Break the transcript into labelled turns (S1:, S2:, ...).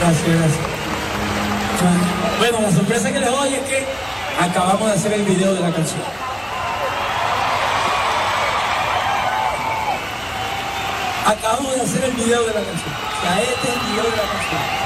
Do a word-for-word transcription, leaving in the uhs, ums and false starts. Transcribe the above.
S1: Gracias, gracias. Bueno, la sorpresa que les doy es que acabamos de hacer el video de la canción. Acabamos de hacer el video de la canción. O sea, este es el video de la canción.